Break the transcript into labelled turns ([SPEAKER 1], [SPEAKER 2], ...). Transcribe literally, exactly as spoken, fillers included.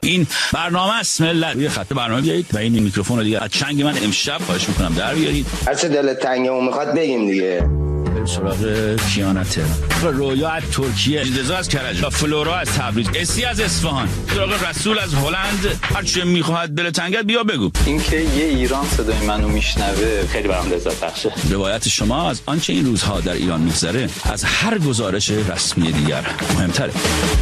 [SPEAKER 1] این برنامه است ملت. روی خط برنامه بیایید و این میکروفون رو دیگه از چنگ من امشب خواهش میکنم در بیارید.
[SPEAKER 2] هر چه دلت تنگه و میخواد بگیم دیگه.
[SPEAKER 1] سراغ کیانت رویا از ترکیه، رضا از کرج، فلورا از تبریز، اسی از اصفهان، سراغ رسول از هلند. هر چه میخواد دل تنگت بیا بگو.
[SPEAKER 3] اینکه یه ایران صدای منو میشنوه خیلی برام لذت بخشه.
[SPEAKER 1] روایت شما از آنچه این روزها در ایران میگذره از هر گزارش رسمی دیگر مهمتره.